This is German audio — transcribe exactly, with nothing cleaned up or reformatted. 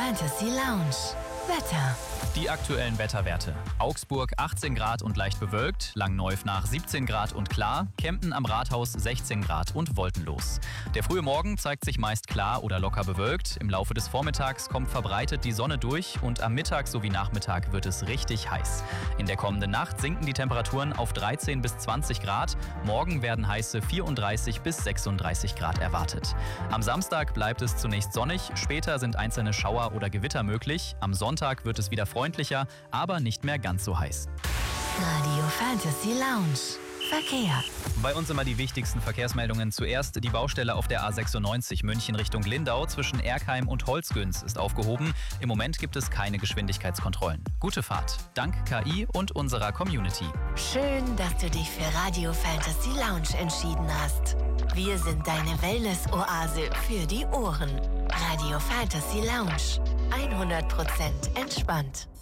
Fantasy Lounge. Wetter. Die aktuellen Wetterwerte. Augsburg achtzehn Grad und leicht bewölkt, Langneuf-Nach siebzehn Grad und klar, Kempten am Rathaus sechzehn Grad und wolkenlos. Der frühe Morgen zeigt sich meist klar oder locker bewölkt. Im Laufe des Vormittags kommt verbreitet die Sonne durch und am Mittag sowie Nachmittag wird es richtig heiß. In der kommenden Nacht sinken die Temperaturen auf dreizehn bis zwanzig Grad. Morgen werden heiße vierunddreißig bis sechsunddreißig Grad erwartet. Am Samstag bleibt es zunächst sonnig, später sind einzelne Schauer oder Gewitter möglich. Am Sonntag wird es wieder freundlicher, aber nicht mehr ganz so heiß. Radio Fantasy Lounge. Verkehr. Bei uns immer die wichtigsten Verkehrsmeldungen. Zuerst die Baustelle auf der A sechsundneunzig München Richtung Lindau zwischen Erkheim und Holzgünz ist aufgehoben. Im Moment gibt es keine Geschwindigkeitskontrollen. Gute Fahrt. Dank K I und unserer Community. Schön, dass du dich für Radio Fantasy Lounge entschieden hast. Wir sind deine Wellness-Oase für die Ohren. Radio Fantasy Lounge. hundert Prozent entspannt.